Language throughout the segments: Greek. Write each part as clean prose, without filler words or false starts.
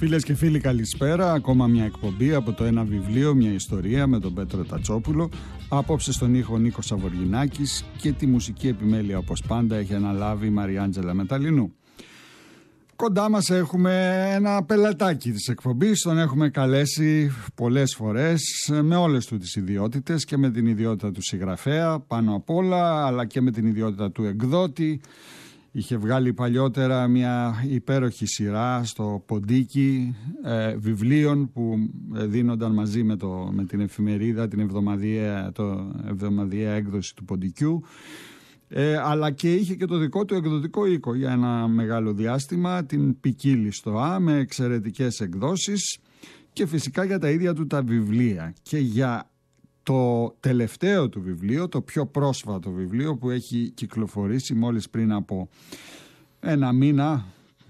Φίλες και φίλοι, καλησπέρα. Ακόμα μια εκπομπή από το Ένα Βιβλίο, μια ιστορία με τον Πέτρο Τατσόπουλο. Απόψε στον ήχο Νίκος Σαβοργινάκης και τη μουσική επιμέλεια, όπως πάντα, έχει αναλάβει η Μαριάντζελα Μεταλλινού. Κοντά μας έχουμε ένα πελατάκι της εκπομπής. Τον έχουμε καλέσει πολλές φορές με όλες του τις ιδιότητες, και με την ιδιότητα του συγγραφέα πάνω απ' όλα, αλλά και με την ιδιότητα του εκδότη. Είχε βγάλει παλιότερα μια υπέροχη σειρά στο Ποντίκι βιβλίων που δίνονταν μαζί με την εφημερίδα, την εβδομαδιαία έκδοση του Ποντικιού, αλλά και είχε και το δικό του εκδοτικό οίκο για ένα μεγάλο διάστημα, την Ποικίλη Στοά, με εξαιρετικές εκδόσεις, και φυσικά για τα ίδια του τα βιβλία. Και για το τελευταίο του βιβλίο, το πιο πρόσφατο βιβλίο που έχει κυκλοφορήσει μόλις πριν από ένα μήνα,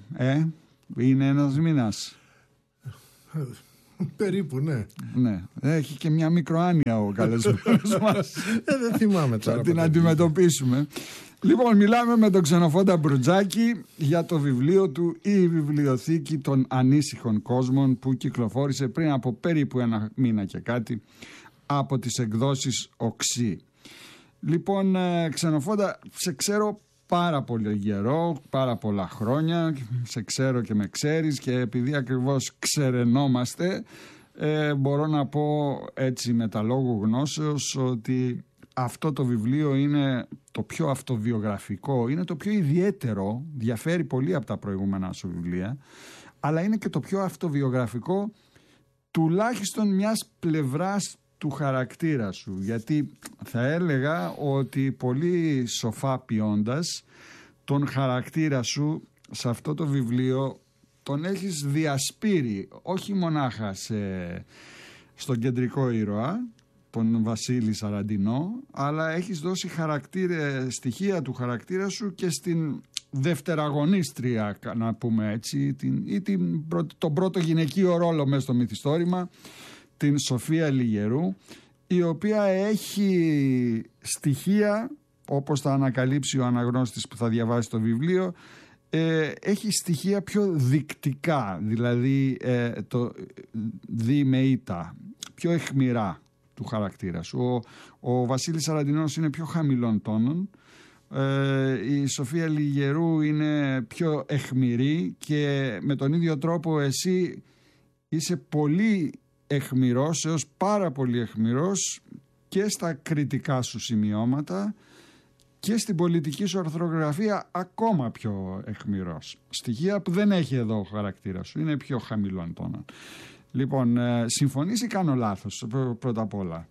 είναι ένας μήνας. Περίπου, ναι. Ναι, έχει και μια μικροάνοια ο καλεσμένος μας. Δεν θυμάμαι τώρα. Θα την αντιμετωπίσουμε. Λοιπόν, μιλάμε με τον Ξενοφόντα Μπρουτζάκη για το βιβλίο του «Η βιβλιοθήκη των ανήσυχων κόσμων», που κυκλοφόρησε πριν από περίπου ένα μήνα και κάτι από τις εκδόσεις Οξύ. Λοιπόν, Ξενοφόντα, σε ξέρω πάρα πολύ καιρό, πάρα πολλά χρόνια, σε ξέρω και με ξέρεις, και επειδή ακριβώς ξερενόμαστε, μπορώ να πω έτσι με τα λόγου γνώσεως ότι αυτό το βιβλίο είναι το πιο αυτοβιογραφικό, είναι το πιο ιδιαίτερο, διαφέρει πολύ από τα προηγούμενα σου βιβλία, αλλά είναι και το πιο αυτοβιογραφικό τουλάχιστον μιας πλευράς του χαρακτήρα σου, γιατί θα έλεγα ότι πολύ σοφά ποιώντας τον χαρακτήρα σου σε αυτό το βιβλίο τον έχεις διασπείρει, όχι μονάχα στον κεντρικό ήρωα, τον Βασίλη Σαραντινό, αλλά έχεις δώσει στοιχεία του χαρακτήρα σου και στην δευτεραγωνίστρια, να πούμε έτσι, τον πρώτο γυναικείο ρόλο μέσα στο μυθιστόρημα, την Σοφία Λιγερού, η οποία έχει στοιχεία, όπως θα ανακαλύψει ο αναγνώστης που θα διαβάσει το βιβλίο, έχει στοιχεία πιο δεικτικά, δηλαδή το διημεΐτα, πιο αιχμηρά του χαρακτήρα σου. Ο Βασίλης Σαραντινός είναι πιο χαμηλών τόνων, η Σοφία Λιγερού είναι πιο αιχμηρή, και με τον ίδιο τρόπο εσύ είσαι πολύ αιχμηρός, έως πάρα πολύ αιχμηρός, και στα κριτικά σου σημειώματα και στην πολιτική σου αρθρογραφία ακόμα πιο αιχμηρός. Στοιχεία που δεν έχει εδώ ο χαρακτήρα σου, είναι πιο χαμηλών τόνων. Λοιπόν, συμφωνείς ή κάνω λάθος πρώτα απ' όλα?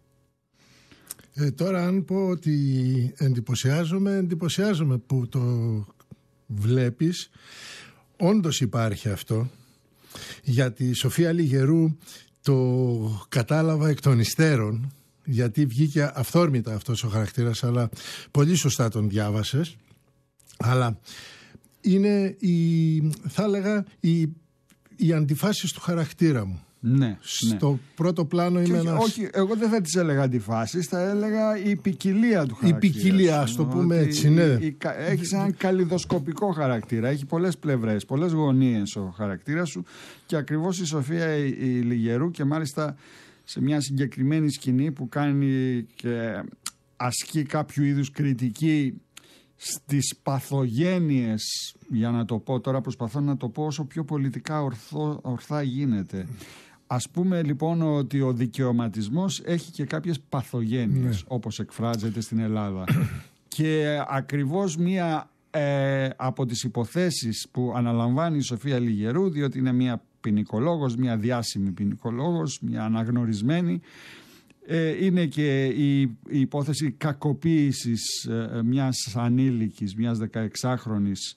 Τώρα αν πω ότι εντυπωσιάζομαι που το βλέπεις. Όντως υπάρχει αυτό. Για τη Σοφία Λιγερού το κατάλαβα εκ των υστέρων, γιατί βγήκε αυθόρμητα αυτός ο χαρακτήρας, αλλά πολύ σωστά τον διάβασες. Αλλά είναι θα έλεγα οι αντιφάσεις του χαρακτήρα μου. Ναι, στο πρώτο πλάνο είμαι ένας... Όχι, εγώ δεν θα τις έλεγα αντιφάσεις, θα έλεγα η ποικιλία του χαρακτήρα. Η ποικιλία, ας το πούμε έτσι, ναι. Έχεις έναν καλλιδοσκοπικό χαρακτήρα, έχει πολλές πλευρές, πολλές γωνίες ο χαρακτήρας σου, και ακριβώς η Σοφία η Λιγερού, και μάλιστα σε μια συγκεκριμένη σκηνή που κάνει και ασκεί κάποιο είδους κριτική στις παθογένειες, για να το πω τώρα, προσπαθώ να το πω όσο πιο πολιτικά ορθά γίνεται. Ας πούμε λοιπόν ότι ο δικαιωματισμός έχει και κάποιες παθογένειες, όπως εκφράζεται στην Ελλάδα. Και ακριβώς μία από τις υποθέσεις που αναλαμβάνει η Σοφία Λιγερού, διότι είναι μία ποινικολόγος, μία διάσημη ποινικολόγος, μία αναγνωρισμένη, είναι και η υπόθεση κακοποίησης μιας ανήλικης, μιας 16χρονης,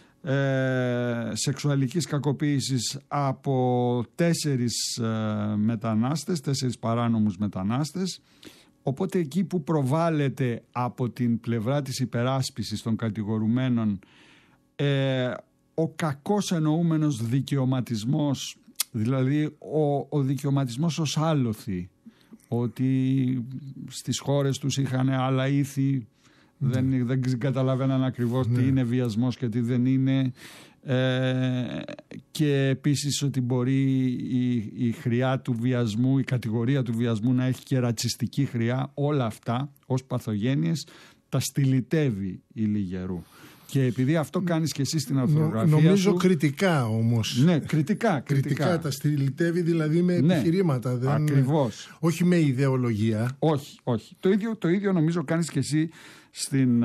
σεξουαλικής κακοποίησης από 4 μετανάστες, 4 παράνομους μετανάστες. Οπότε εκεί που προβάλλεται από την πλευρά της υπεράσπισης των κατηγορουμένων ο κακός εννοούμενος δικαιωματισμός, δηλαδή ο δικαιωματισμός ως άλοθη, ότι στις χώρες τους είχαν άλλα ήθη, δεν καταλαβαίναν ακριβώς τι είναι βιασμός και τι δεν είναι, και επίσης ότι μπορεί η χρειά του βιασμού, η κατηγορία του βιασμού να έχει και ρατσιστική χρειά. Όλα αυτά ως παθογένειες τα στυλιτεύει η Λιγερού. Και επειδή αυτό κάνεις και εσύ στην αρθρογραφία νομίζω σου, κριτικά όμως. Ναι, κριτικά Τα στυλιτεύει, δηλαδή με επιχειρήματα. Ακριβώς. Όχι με ιδεολογία. Όχι. Το ίδιο νομίζω κάνεις και εσύ στην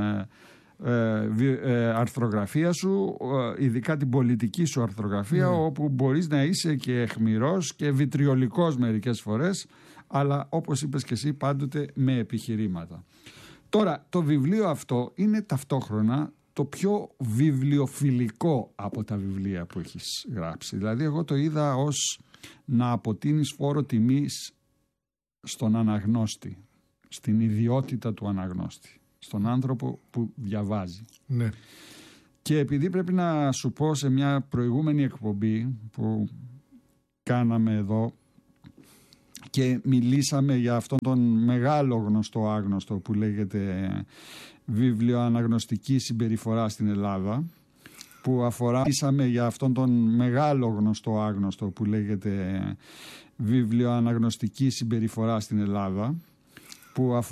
αρθρογραφία σου, ειδικά την πολιτική σου αρθρογραφία, όπου μπορείς να είσαι και αιχμηρός και βιτριολικός μερικές φορές, αλλά όπως είπες και εσύ πάντοτε με επιχειρήματα. Τώρα, το βιβλίο αυτό είναι ταυτόχρονα το πιο βιβλιοφιλικό από τα βιβλία που έχεις γράψει. Δηλαδή εγώ το είδα ως να αποτείνεις φόρο τιμής στον αναγνώστη, στην ιδιότητα του αναγνώστη, στον άνθρωπο που διαβάζει. Ναι. Και επειδή πρέπει να σου πω, σε μια προηγούμενη εκπομπή που κάναμε εδώ και μιλήσαμε για αυτόν τον μεγάλο γνωστό άγνωστο που λέγεται Βίβλιο Αναγνωστική Συμπεριφορά στην Ελλάδα, που αφορά, μιλήσαμε για αυτόν τον μεγάλο γνωστό άγνωστο που λέγεται Βίβλιο Αναγνωστική Συμπεριφορά στην Ελλάδα, που